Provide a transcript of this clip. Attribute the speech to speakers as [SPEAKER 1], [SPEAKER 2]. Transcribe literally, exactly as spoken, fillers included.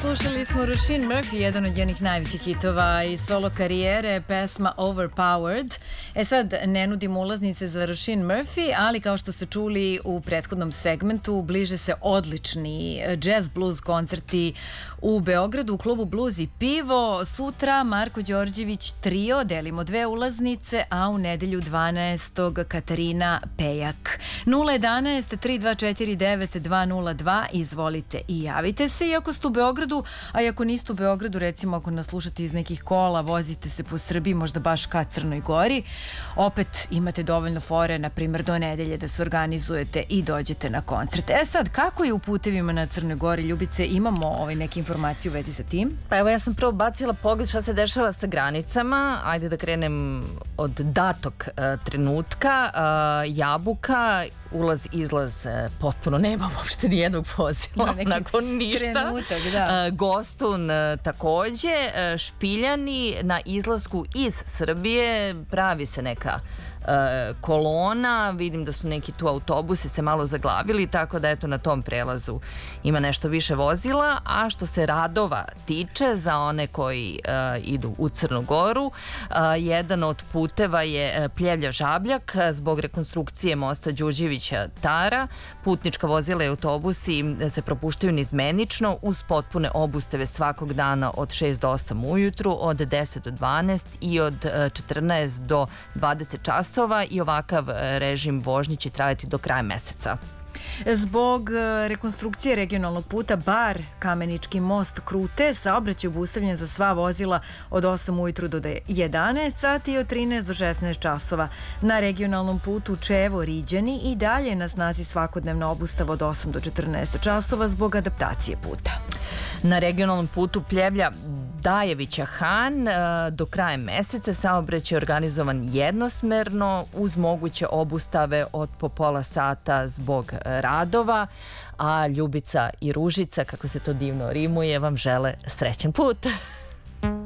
[SPEAKER 1] Slušali smo Roisin Murphy, jedan od njenih najvećih hitova iz solo karijere, pesma Overpowered. E sad, ne nudim ulaznice za Roisin Murphy, ali kao što ste čuli u prethodnom segmentu, bliže se odlični jazz blues koncerti u Beogradu, u klubu Blues i pivo. Sutra Marko Đorđević trio, delimo dve ulaznice, a u nedelju dvanaestog Katarina Pejak. nula jedanaest tri dva četiri devet dva nula dva, izvolite i javite se. I ako ste u Beogradu, a i ako niste u Beogradu, recimo ako nas slušate iz nekih kola, vozite se po Srbiji, možda baš ka Crnoj Gori, opet imate dovoljno fore, na primjer do nedelje, da se organizujete i dođete na koncert. E sad, kako je u putevima na Crnoj Gori, Ljubice, imamo ovaj neke informacije u vezi sa tim?
[SPEAKER 2] Pa evo, ja sam prvo bacila pogled šta se dešava sa granicama. Ajde da krenem od datog uh, trenutka. Uh, Jabuka, ulaz, izlaz, uh, potpuno nema uopšte nijednog vozila. Nakon ništa.
[SPEAKER 1] Trenutak, da.
[SPEAKER 2] Uh, Gostun uh, takođe. Uh, Špiljani na izlasku iz Srbije pravi se neka Uh, kolona, vidim da su neki tu autobusi se malo zaglavili, tako da eto na tom prelazu ima nešto više vozila. A što se radova tiče, za one koji uh, idu u Crnu Goru, uh, jedan od puteva je Pljevlja Žabljak zbog rekonstrukcije mosta Đurđevića Tara. Putnička vozila i autobusi se propuštaju nizmenično uz potpune obustave svakog dana od šest do osam ujutru, od deset do dvanaest i od četrnaest do dvadeset časova, i ovakav režim vožnje će trajati do kraja meseca.
[SPEAKER 1] Zbog rekonstrukcije regionalnog puta Bar Kamenički most Krute, saobraćaj obustavljen za sva vozila od osam ujutru do jedanaest sati i od trinaest do šesnaest časova. Na regionalnom putu Čevo Riđani i dalje na snazi svakodnevna obustava od osam do četrnaest časova zbog adaptacije puta.
[SPEAKER 2] Na regionalnom putu Pljevlja Dajevića Han do kraja meseca saobraćaj je organizovan jednosmerno uz moguće obustave od po pola sata zbog radova, a Ljubica i Ružica, kako se to divno rimuje, vam žele srećan put.